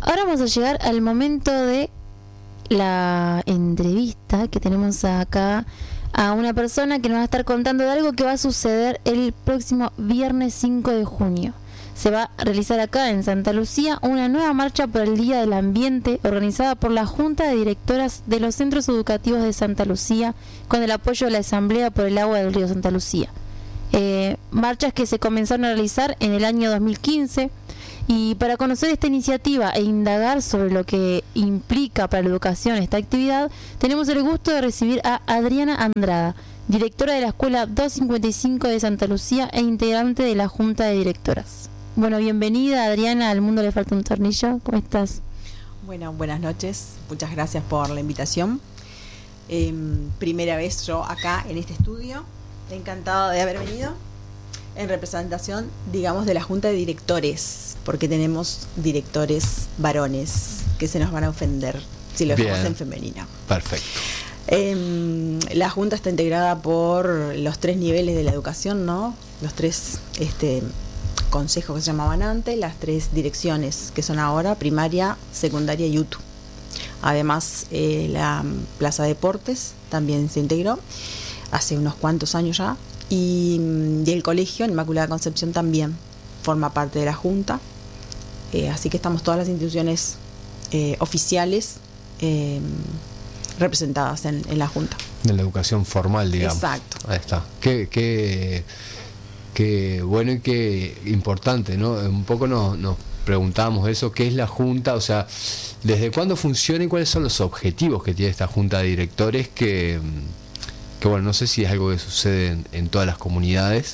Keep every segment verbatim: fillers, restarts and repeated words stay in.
Ahora vamos a llegar al momento de la entrevista, que tenemos acá a una persona que nos va a estar contando de algo que va a suceder el próximo viernes cinco de junio. Se va a realizar acá en Santa Lucía una nueva marcha por el Día del Ambiente organizada por la Junta de Directoras de los Centros Educativos de Santa Lucía con el apoyo de la Asamblea por el Agua del Río Santa Lucía. Eh, marchas que se comenzaron a realizar en el año dos mil quince. Y para conocer esta iniciativa e indagar sobre lo que implica para la educación esta actividad, tenemos el gusto de recibir a Adriana Andrada, directora de la Escuela doscientos cincuenta y cinco de Santa Lucía e integrante de la Junta de Directoras. Bueno, bienvenida Adriana al Mundo Le Falta un Tornillo. ¿Cómo estás? Bueno, buenas noches. Muchas gracias por la invitación. Eh, primera vez yo acá en este estudio. Encantada de haber venido en representación, digamos, de la Junta de Directores, porque tenemos directores varones que se nos van a ofender si lo dejamos en femenino. Perfecto. Eh, la Junta está integrada por los tres niveles de la educación, ¿no? Los tres este, consejos que se llamaban antes, las tres direcciones que son ahora, primaria, secundaria y U T U. Además, eh, la Plaza Deportes también se integró hace unos cuantos años ya. Y, y el colegio Inmaculada Concepción también forma parte de la Junta, eh, así que estamos todas las instituciones eh, oficiales eh, representadas en, en la Junta. De la educación formal, digamos. Exacto. Ahí está. Qué, qué, qué bueno y qué importante, ¿no? Un poco nos, nos preguntábamos eso, ¿qué es la Junta? O sea, ¿desde cuándo funciona y cuáles son los objetivos que tiene esta Junta de Directores que... que bueno, no sé si es algo que sucede en, en todas las comunidades,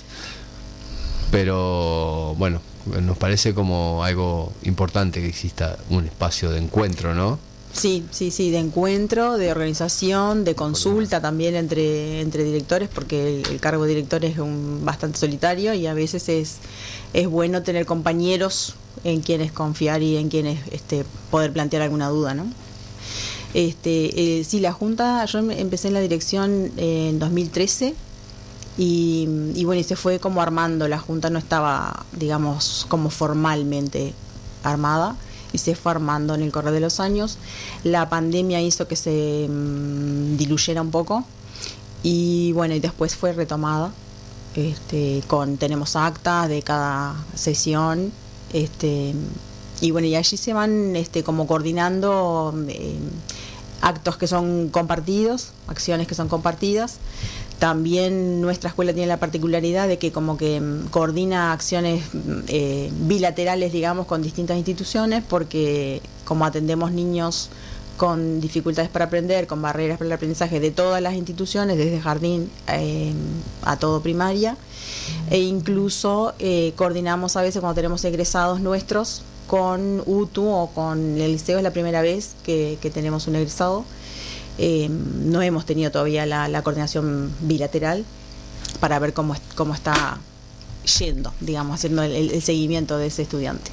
pero bueno, nos parece como algo importante que exista un espacio de encuentro, ¿no? Sí, sí, sí, de encuentro, de organización, de consulta también entre, entre directores, porque el, el cargo de director es un, bastante solitario y a veces es, es bueno tener compañeros en quienes confiar y en quienes este, poder plantear alguna duda, ¿no? Este, eh, sí, la Junta, yo empecé en la dirección eh, en dos mil trece y, y bueno, y se fue como armando, la Junta no estaba, digamos, como formalmente armada y se fue armando en el correr de los años. La pandemia hizo que se mmm, diluyera un poco y bueno, y después fue retomada, este, con tenemos actas de cada sesión, este, y bueno, y allí se van este, como coordinando eh, actos que son compartidos, acciones que son compartidas. También nuestra escuela tiene la particularidad de que como que mm, coordina acciones eh, bilaterales, digamos, con distintas instituciones, porque como atendemos niños con dificultades para aprender, con barreras para el aprendizaje de todas las instituciones, desde jardín eh, a todo primaria, e incluso eh, coordinamos a veces cuando tenemos egresados nuestros con U T U o con el liceo. Es la primera vez que, que tenemos un egresado. Eh, no hemos tenido todavía la, la coordinación bilateral para ver cómo, cómo está yendo, digamos, haciendo el, el seguimiento de ese estudiante.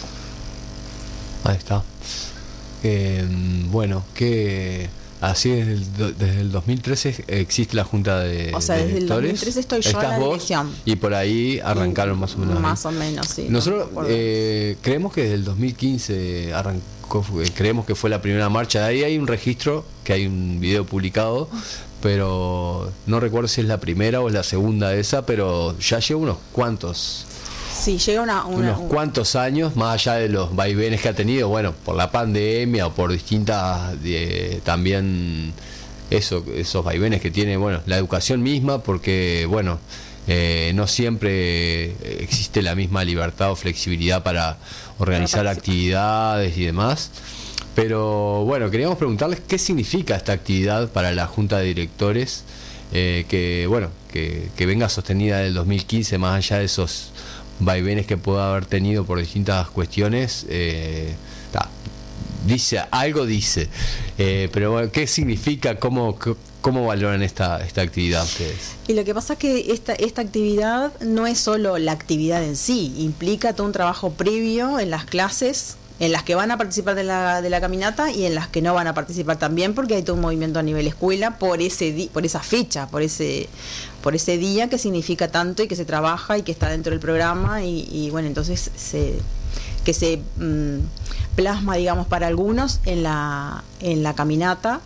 Ahí está. Eh, bueno, que así desde el, desde el dos mil trece existe la Junta de O sea, de desde el dos mil trece estoy yo en la vos, dirección. Y por ahí arrancaron más o menos. Más o menos, sí. Nosotros no eh, creemos que desde el dos mil quince arrancó, creemos que fue la primera marcha. Ahí hay un registro, que hay un video publicado, pero no recuerdo si es la primera o es la segunda de esa, pero ya lleva unos cuantos... Sí, llega una, una, unos cuantos años, más allá de los vaivenes que ha tenido, bueno, por la pandemia o por distintas, eh, también eso, esos vaivenes que tiene, bueno, la educación misma, porque, bueno, eh, no siempre existe la misma libertad o flexibilidad para organizar actividades y demás. Pero, bueno, queríamos preguntarles qué significa esta actividad para la Junta de Directores, eh, que, bueno, que, que venga sostenida del dos mil quince, más allá de esos vaivenes que pueda haber tenido por distintas cuestiones. eh, ta, dice, algo dice, eh, pero bueno, ¿qué significa? ¿Cómo, cómo valoran esta, esta actividad ustedes? Y lo que pasa es que esta, esta actividad no es solo la actividad en sí, implica todo un trabajo previo en las clases, en las que van a participar de la, de la caminata y en las que no van a participar también, porque hay todo un movimiento a nivel escuela por ese di, por esa fecha, por ese por ese día que significa tanto y que se trabaja y que está dentro del programa y, y bueno, entonces se que se mmm, plasma, digamos, para algunos en la, en la caminata,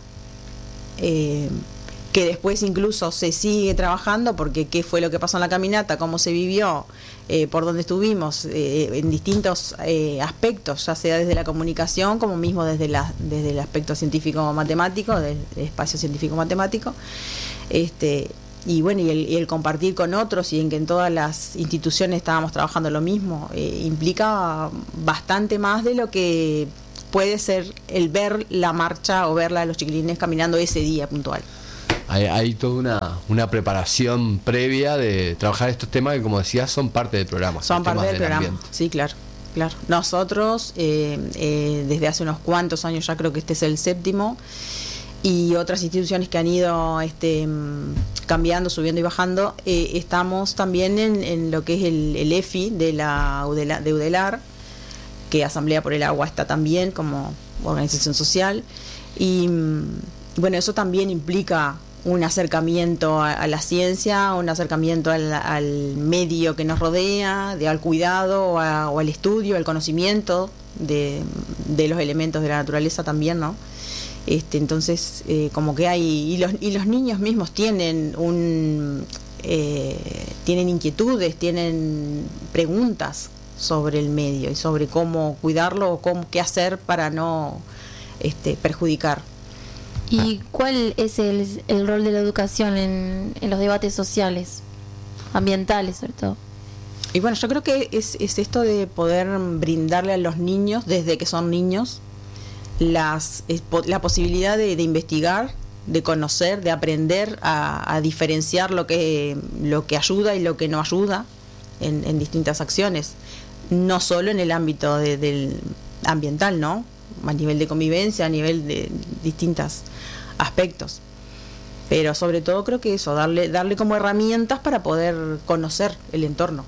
eh, que después incluso se sigue trabajando, porque qué fue lo que pasó en la caminata, cómo se vivió, eh, por dónde estuvimos, eh, en distintos eh, aspectos, ya sea desde la comunicación como mismo desde, la, desde el aspecto científico-matemático, del espacio científico-matemático, este, y bueno, y el, y el compartir con otros, y en que en todas las instituciones estábamos trabajando lo mismo, eh, implica bastante más de lo que puede ser el ver la marcha o verla de los chiquilines caminando ese día puntual. Hay, hay toda una, una preparación previa de trabajar estos temas que, como decías, son parte del programa. Son parte del, del programa, ambiente. Sí, claro, claro. Nosotros, eh, eh, desde hace unos cuantos años, ya creo que este es el séptimo, y otras instituciones que han ido este, cambiando, subiendo y bajando, eh, estamos también en, en lo que es el, el E F I de la UDELAR, de UDELAR, que Asamblea por el Agua está también como organización social, y bueno, eso también implica un acercamiento a, a la ciencia, un acercamiento al, al medio que nos rodea, de, al cuidado o, a, o al estudio, al conocimiento de, de los elementos de la naturaleza también, ¿no? Este, entonces, eh, como que hay, y los, y los niños mismos tienen un eh, tienen inquietudes, tienen preguntas sobre el medio y sobre cómo cuidarlo o cómo, qué hacer para no este, perjudicar. ¿Y cuál es el, el rol de la educación en, en los debates sociales, ambientales sobre todo? Y bueno, yo creo que es, es esto de poder brindarle a los niños, desde que son niños, las es, la posibilidad de, de investigar, de conocer, de aprender a, a diferenciar lo que, lo que ayuda y lo que no ayuda en, en distintas acciones, no solo en el ámbito de, del ambiental, ¿no? A nivel de convivencia, a nivel de distintos aspectos, pero sobre todo creo que eso, darle darle como herramientas para poder conocer el entorno.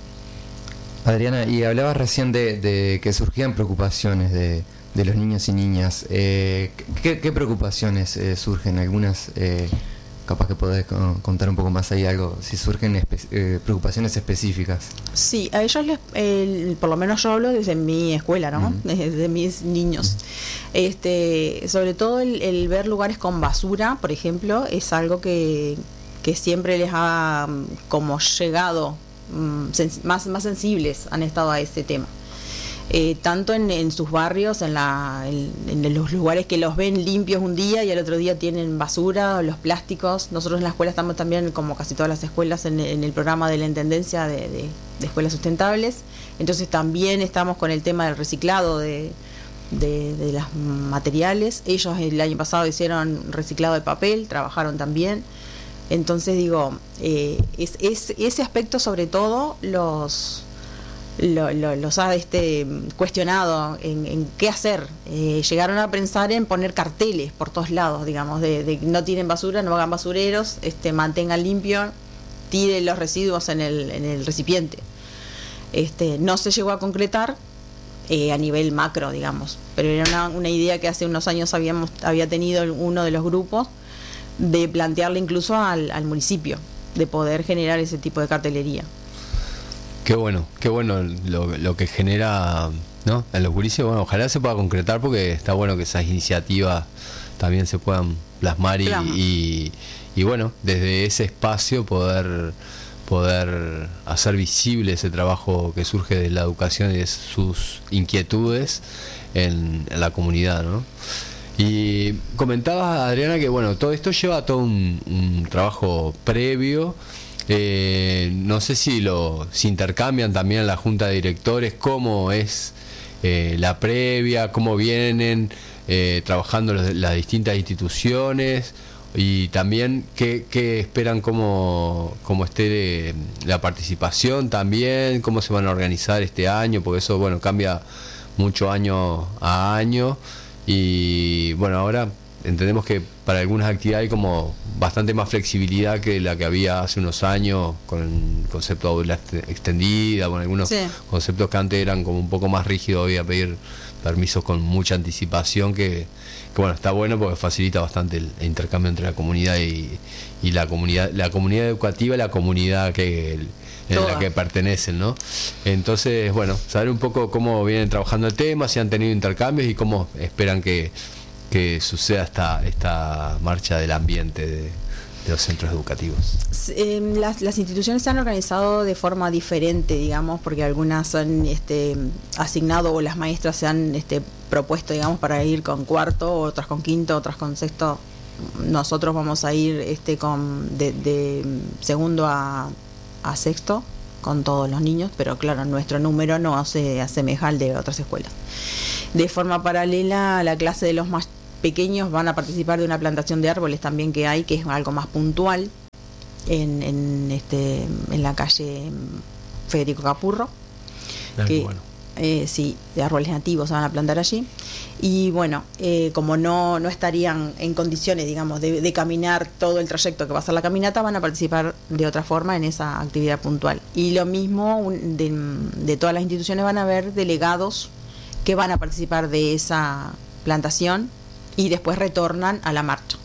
Adriana, y hablabas recién de, de que surgían preocupaciones de, de los niños y niñas. Eh, ¿qué, ¿Qué preocupaciones eh, surgen? Algunas, eh, capaz que podés contar un poco más ahí algo, si surgen espe- eh, preocupaciones específicas. Sí, a ellos, les, eh, por lo menos yo hablo desde mi escuela, ¿no? Uh-huh. Desde mis niños. Uh-huh. Este, sobre todo el, el ver lugares con basura, por ejemplo, es algo que, que siempre les ha como llegado, um, sens- más, más sensibles han estado a este tema. Eh, tanto en, en sus barrios, en, la, en, en los lugares que los ven limpios un día y al otro día tienen basura, los plásticos. Nosotros en la escuela estamos también, como casi todas las escuelas, en, en el programa de la Intendencia de, de, de Escuelas Sustentables. Entonces también estamos con el tema del reciclado de, de, de los materiales. Ellos el año pasado hicieron reciclado de papel, trabajaron también. Entonces digo, eh, es, es ese aspecto sobre todo los... Lo, lo, los ha este, cuestionado en, en qué hacer. Eh, llegaron a pensar en poner carteles por todos lados, digamos, de, de no tiren basura, no hagan basureros, este, mantengan limpio, tiren los residuos en el, en el recipiente. Este, no se llegó a concretar eh, a nivel macro, digamos, pero era una, una idea que hace unos años habíamos había tenido uno de los grupos de plantearle incluso al, al municipio, de poder generar ese tipo de cartelería. Qué bueno, qué bueno lo, lo que genera, ¿no? En los gurises. Bueno, ojalá se pueda concretar, porque está bueno que esas iniciativas también se puedan plasmar y, y, y bueno, desde ese espacio poder poder hacer visible ese trabajo que surge de la educación y de sus inquietudes en, en la comunidad, ¿no? Y comentabas, Adriana, que bueno, todo esto lleva todo un, un trabajo previo. Eh, no sé si lo si intercambian también en la junta de directores, cómo es eh, la previa, cómo vienen eh, trabajando los, las distintas instituciones, y también qué, qué esperan, cómo, cómo esté la participación también, cómo se van a organizar este año, porque eso bueno cambia mucho año a año. Y bueno, ahora entendemos que para algunas actividades hay como bastante más flexibilidad que la que había hace unos años, con el concepto de aula extendida, con algunos sí. conceptos que antes eran como un poco más rígidos. Hoy a pedir permisos con mucha anticipación, que, que bueno, está bueno porque facilita bastante el, el intercambio entre la comunidad y, y la comunidad, la comunidad educativa y la comunidad que, en Toda. la que pertenecen, ¿no? Entonces, bueno, saber un poco cómo vienen trabajando el tema, si han tenido intercambios y cómo esperan que, que suceda esta, esta marcha del ambiente de, de los centros educativos. Eh, las, las instituciones se han organizado de forma diferente, digamos, porque algunas han este, asignado o las maestras se han este, propuesto, digamos, para ir con cuarto, otras con quinto, otras con sexto. Nosotros vamos a ir este, con de, de segundo a, a sexto con todos los niños, pero claro, nuestro número no se asemeja al de otras escuelas. De forma paralela, la clase de los más pequeños van a participar de una plantación de árboles también que hay, que es algo más puntual en, en este en la calle Federico Capurro, Ah, que bueno. eh, sí, de árboles nativos se van a plantar allí. Y bueno, eh, como no, no estarían en condiciones, digamos, de, de caminar todo el trayecto que va a ser la caminata, van a participar de otra forma en esa actividad puntual. Y lo mismo un, de, de todas las instituciones, van a haber delegados que van a participar de esa plantación y después retornan a la marcha.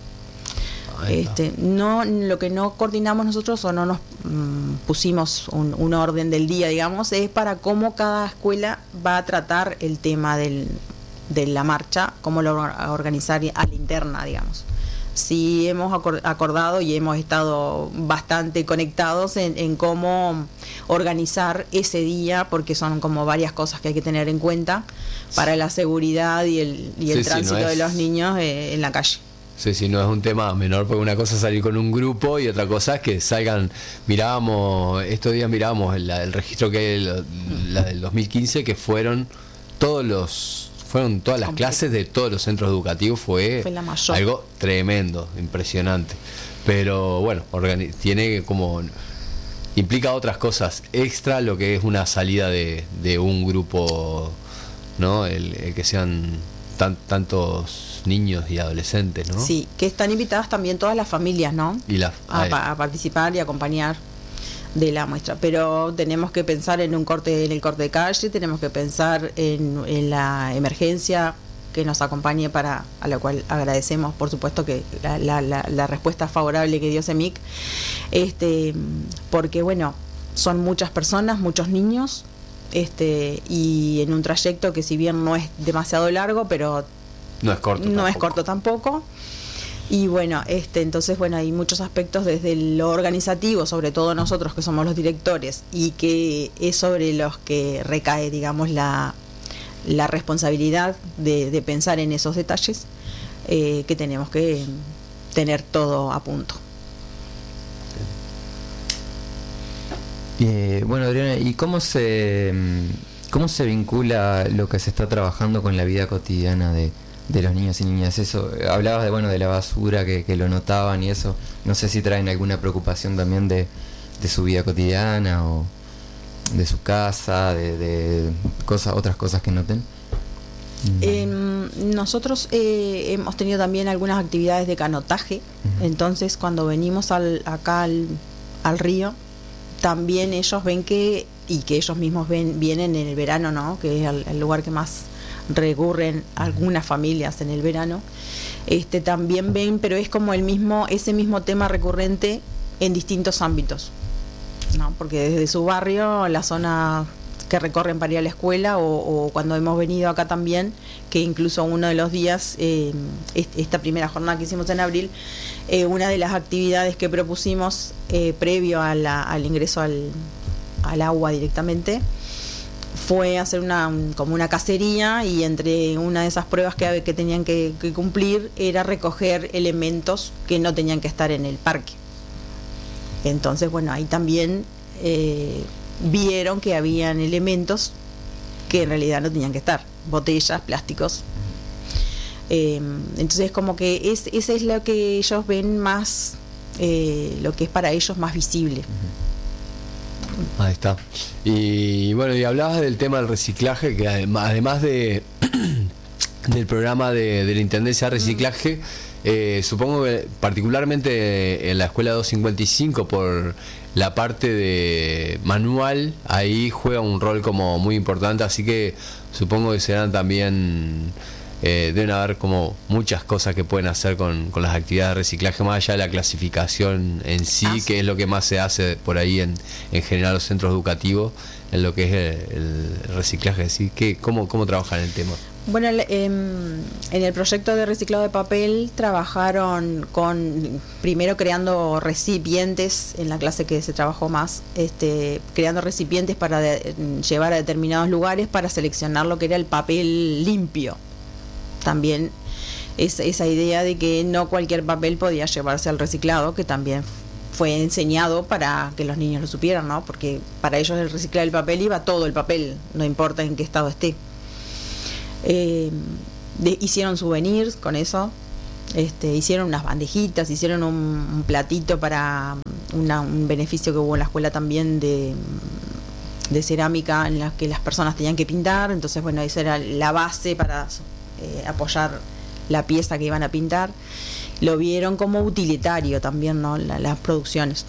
Ahí está. Este, no, lo que no coordinamos nosotros o no nos mm, pusimos un, un orden del día, digamos, es para cómo cada escuela va a tratar el tema del, de la marcha, cómo lo va a organizar a la interna, digamos. Sí hemos acordado y hemos estado bastante conectados en, en cómo organizar ese día, porque son como varias cosas que hay que tener en cuenta para la seguridad y el, y el Sí, sí, tránsito no es- de los niños eh, en la calle. Sí, sí, no es un tema menor, porque una cosa es salir con un grupo y otra cosa es que salgan, mirábamos, estos días mirábamos la- el registro que hay, la, la del dos mil quince, que fueron todos los, fueron todas las Completo. clases de todos los centros educativos, fue, Fue la mayor. algo tremendo, impresionante. Pero bueno, organi- tiene como, implica otras cosas extra lo que es una salida de, de un grupo, ¿no? El, el que sean tan, tantos niños y adolescentes, ¿no? Sí, que están invitadas también todas las familias, ¿no? Y la, A, ah, pa- a participar y acompañar de la muestra. Pero tenemos que pensar en un corte, en el corte de calle, tenemos que pensar en, en la emergencia que nos acompañe, para a la cual agradecemos, por supuesto, que la, la, la, la respuesta favorable que dio CEMIC, este, porque bueno, son muchas personas, muchos niños, este, y en un trayecto que si bien no es demasiado largo, pero no es corto. no es tampoco. corto tampoco. Y bueno, este, entonces bueno, hay muchos aspectos desde lo organizativo, sobre todo nosotros que somos los directores, y que es sobre los que recae, digamos, la, la responsabilidad de, de pensar en esos detalles, eh, que tenemos que tener todo a punto. Eh, bueno, Adriana, ¿y cómo se mm, cómo se vincula lo que se está trabajando con la vida cotidiana de, de los niños y niñas? Eso, eh, hablabas de bueno de la basura, que, que lo notaban y eso. No sé si traen alguna preocupación también de, de su vida cotidiana o de su casa, de, de cosas, otras cosas que noten. Mm. Eh, nosotros eh, hemos tenido también algunas actividades de canotaje. Ujú. Entonces cuando venimos al, acá al, al río, también ellos ven que, y que ellos mismos ven, vienen en el verano, ¿no? Que es el, el lugar que más recurren algunas familias en el verano. Este, también ven, pero es como el mismo, ese mismo tema recurrente en distintos ámbitos, ¿no? Porque desde su barrio, la zona que recorren para ir a la escuela, o, o cuando hemos venido acá también, que incluso uno de los días, eh, esta primera jornada que hicimos en abril, eh, una de las actividades que propusimos eh, previo a la, al ingreso al, al agua directamente, fue hacer una un- como una cacería, y entre una de esas pruebas que, que tenían que, que cumplir era recoger elementos que no tenían que estar en el parque. Entonces, bueno, ahí también eh, vieron que habían elementos que en realidad no tenían que estar, botellas, plásticos. Eh, entonces, como que es, ese es lo que ellos ven más, eh, lo que es para ellos más visible. Ahí está. Y bueno, y hablabas del tema del reciclaje, que además, además de del programa de, de la Intendencia de Reciclaje, eh, supongo que particularmente en la Escuela doscientos cincuenta y cinco, por la parte de manual, ahí juega un rol como muy importante, así que supongo que serán también eh, deben haber como muchas cosas que pueden hacer con, con las actividades de reciclaje, más allá de la clasificación en sí, ah, sí. que es lo que más se hace por ahí en, en general los centros educativos, en lo que es el, el reciclaje. ¿Sí? ¿Qué, cómo, ¿Cómo trabajan el tema? Bueno, en el proyecto de reciclado de papel trabajaron con, primero creando recipientes, en la clase que se trabajó más, este, creando recipientes para de, llevar a determinados lugares para seleccionar lo que era el papel limpio. También es, esa idea de que no cualquier papel podía llevarse al reciclado, que también fue enseñado para que los niños lo supieran, ¿no? Porque para ellos el reciclar el papel iba todo el papel, no importa en qué estado esté. Eh, de, hicieron souvenirs con eso, este, hicieron unas bandejitas, hicieron un, un platito para una, un beneficio que hubo en la escuela también de, de cerámica, en la que las personas tenían que pintar. Entonces, bueno, esa era la base para eh, apoyar la pieza que iban a pintar. Lo vieron como utilitario también, ¿no? La, las producciones.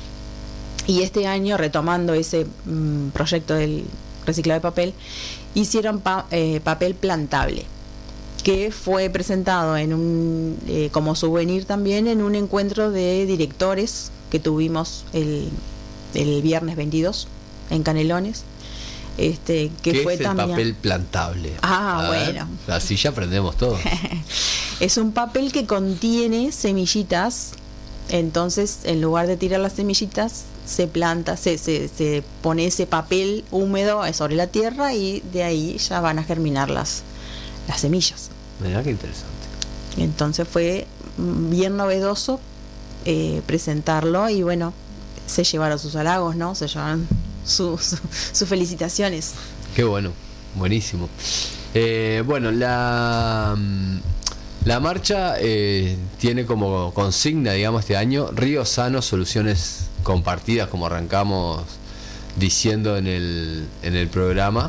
Y este año, retomando ese mm, proyecto del reciclado de papel, hicieron pa, eh, papel plantable, que fue presentado en un eh, como souvenir también en un encuentro de directores que tuvimos el, el viernes veintidós en Canelones. Este, que ¿Qué fue es el también papel plantable? Ah, a bueno. Ver, así ya aprendemos todo. Es un papel que contiene semillitas. Entonces, en lugar de tirar las semillitas, se planta, se, se, se pone ese papel húmedo sobre la tierra y de ahí ya van a germinar las, las semillas. Mirá qué interesante. Entonces fue bien novedoso eh, presentarlo y bueno, se llevaron sus halagos, ¿no? Se llevaron sus su, su felicitaciones. Qué bueno, buenísimo. Eh, bueno, la... La marcha eh, tiene como consigna, digamos, este año, Río Sano, soluciones compartidas, como arrancamos diciendo en el, en el programa.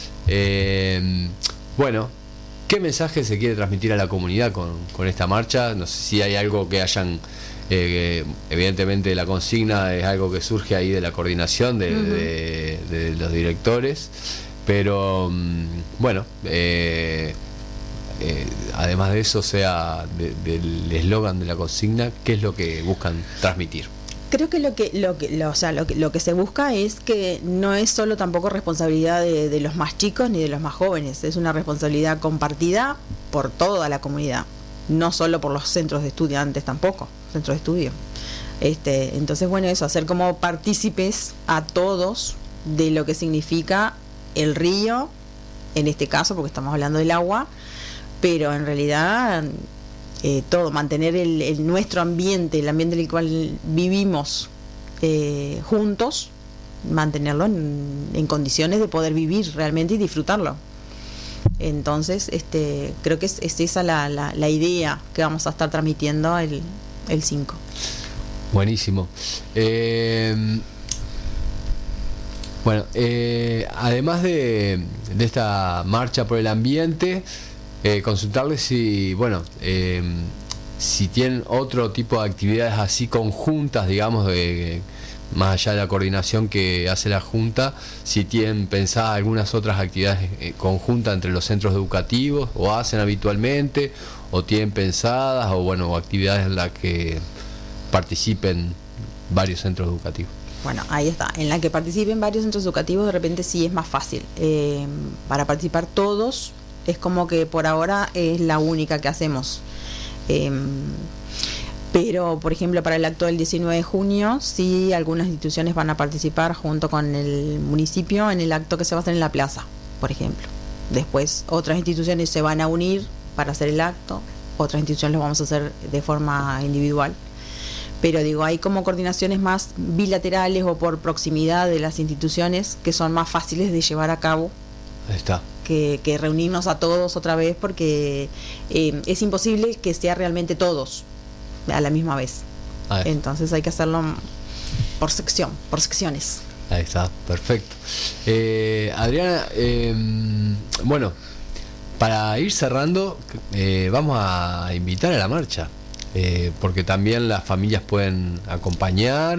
Eh, bueno, ¿qué mensaje se quiere transmitir a la comunidad con, con esta marcha? No sé si hay algo que hayan, eh, evidentemente la consigna es algo que surge ahí de la coordinación de, uh-huh. de, de los directores, pero bueno, eh, Eh, además de eso, sea de, del eslogan de la consigna, ¿qué es lo que buscan transmitir? Creo que lo que lo que lo, o sea, lo que lo que se busca es que no es solo tampoco responsabilidad de, de los más chicos ni de los más jóvenes, es una responsabilidad compartida por toda la comunidad, no solo por los centros de estudiantes tampoco, centros de estudio. Este, entonces, bueno, eso, hacer como partícipes a todos de lo que significa el río, en este caso, porque estamos hablando del agua, pero en realidad eh, todo, mantener el, el nuestro ambiente, el ambiente en el cual vivimos eh, juntos, mantenerlo en, en condiciones de poder vivir realmente y disfrutarlo. Entonces, este, creo que es, es esa la, la, la idea que vamos a estar transmitiendo el, el cinco. Buenísimo. Eh, bueno, eh, además de, de esta marcha por el ambiente, Eh, consultarles si, bueno, eh, si tienen otro tipo de actividades así conjuntas, digamos, de, más allá de la coordinación que hace la Junta, si tienen pensadas algunas otras actividades eh, conjuntas entre los centros educativos, o hacen habitualmente, o tienen pensadas, o bueno, o actividades en las que participen varios centros educativos. Bueno, ahí está, en la que participen varios centros educativos de repente sí es más fácil. Eh, para participar todos, es como que por ahora es la única que hacemos. Eh, pero, por ejemplo, para el acto del diecinueve de junio, sí algunas instituciones van a participar junto con el municipio en el acto que se va a hacer en la plaza, por ejemplo. Después otras instituciones se van a unir para hacer el acto, otras instituciones lo vamos a hacer de forma individual. Pero digo, hay como coordinaciones más bilaterales o por proximidad de las instituciones que son más fáciles de llevar a cabo. Ahí está. Que, que reunirnos a todos otra vez, porque eh, es imposible que sea realmente todos a la misma vez. Entonces hay que hacerlo por sección, por secciones. Ahí está, perfecto. Eh, Adriana, eh, bueno, para ir cerrando, eh, vamos a invitar a la marcha, eh, porque también las familias pueden acompañar.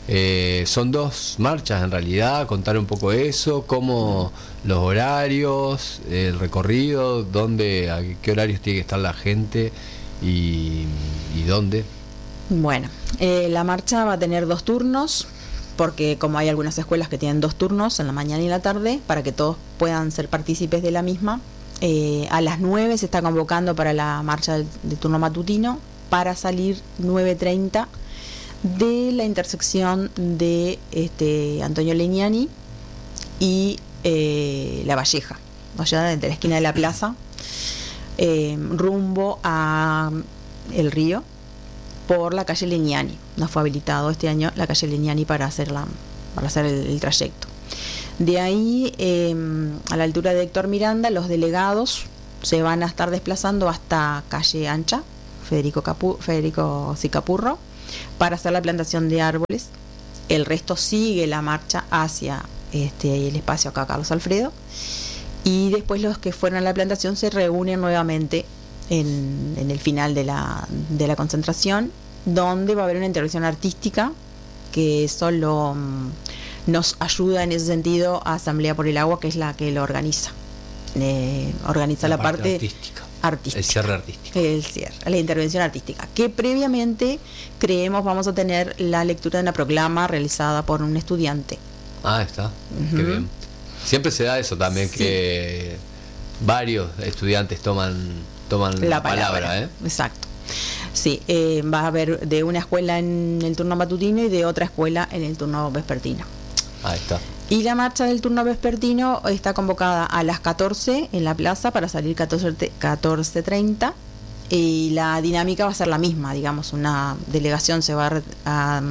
Eh, son dos marchas en realidad, contar un poco eso, cómo los horarios, el recorrido, dónde, a qué horarios tiene que estar la gente y, y dónde. Bueno, eh, la marcha va a tener dos turnos, porque como hay algunas escuelas que tienen dos turnos, en la mañana y en la tarde, para que todos puedan ser partícipes de la misma. Eh, a las nueve se está convocando para la marcha de, de turno matutino, para salir nueve treinta de la intersección de este, Antonio Legnani y eh, La Valleja, o sea, desde la esquina de la plaza, eh, rumbo a el río, por la calle Legnani. Nos fue habilitado este año la calle Legnani para hacer, la, para hacer el, el trayecto. De ahí, eh, a la altura de Héctor Miranda, los delegados se van a estar desplazando hasta calle Ancha, Federico, Capu, Federico Sicapurro, para hacer la plantación de árboles. El resto sigue la marcha hacia este, el espacio acá Carlos Alfredo, y después los que fueron a la plantación se reúnen nuevamente en, en el final de la, de la concentración, donde va a haber una intervención artística que solo um, nos ayuda en ese sentido a Asamblea por el Agua, que es la que lo organiza. Eh, organiza la, la parte, parte artística. artística. El cierre artístico. El cierre, la intervención artística. Que previamente creemos vamos a tener la lectura de una proclama realizada por un estudiante. Ah, está. Uh-huh. Qué bien. Siempre se da eso también, sí, que varios estudiantes toman, toman la, la palabra. palabra ¿eh? Exacto. Sí, eh, va a haber de una escuela en el turno matutino y de otra escuela en el turno vespertino. Ahí está. Y la marcha del turno vespertino está convocada a las catorce en la plaza para salir catorce treinta, y la dinámica va a ser la misma, digamos, una delegación se va a, a,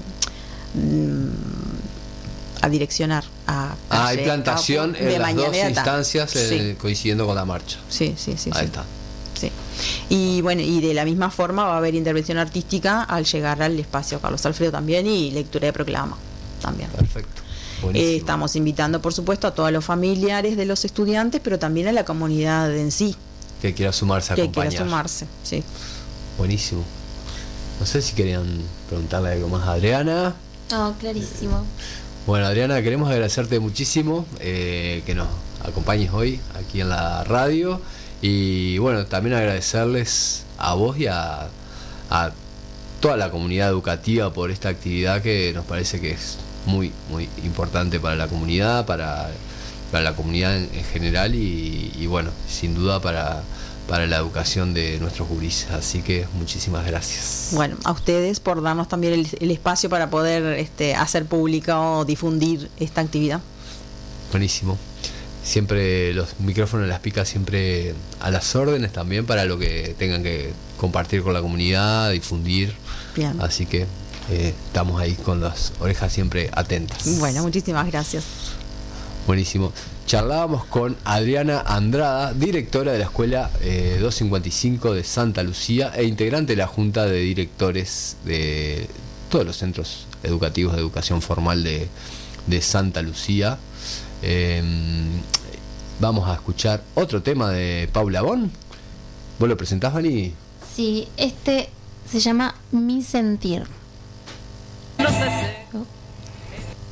a direccionar a ah, hay plantación Capo, en las dos instancias sí. eh, coincidiendo con la marcha. Sí, sí, sí. Ahí sí. está. Sí. Y bueno, y de la misma forma va a haber intervención artística al llegar al espacio Carlos Alfredo también, y lectura de proclama también. Perfecto. Eh, estamos invitando, por supuesto, a todos los familiares de los estudiantes, pero también a la comunidad en sí. Que quiera sumarse a que acompañar. Que quiera sumarse, sí. Buenísimo. No sé si querían preguntarle algo más a Adriana. No, clarísimo. Bueno, Adriana, queremos agradecerte muchísimo eh, que nos acompañes hoy aquí en la radio. Y bueno, también agradecerles a vos y a, a toda la comunidad educativa por esta actividad que nos parece que es muy, muy importante para la comunidad, para, para la comunidad en, en general y, y bueno, sin duda para, para la educación de nuestros gurises. Así que muchísimas gracias. Bueno, a ustedes por darnos también el, el espacio para poder este, hacer pública o difundir esta actividad. Buenísimo. Siempre los micrófonos, las picas siempre a las órdenes también para lo que tengan que compartir con la comunidad, difundir. Bien. Así que eh, estamos ahí con las orejas siempre atentas. Bueno, muchísimas gracias. Buenísimo. Charlábamos con Adriana Andrada, directora de la Escuela eh, doscientos cincuenta y cinco de Santa Lucía e integrante de la Junta de Directores de todos los centros educativos de educación formal de, de Santa Lucía. Eh, vamos a escuchar otro tema de Paula Bon. ¿Vos lo presentás, Vani? Sí, este se llama Mi Sentir.